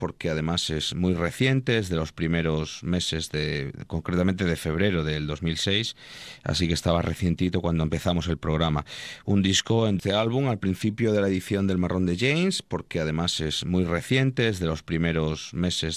porque además es muy reciente, es de los primeros meses concretamente de febrero del 2006, así que estaba recientito cuando empezamos el programa. Un disco entre álbum al principio de la edición del Marrón de James, porque además es muy reciente, es de los primeros meses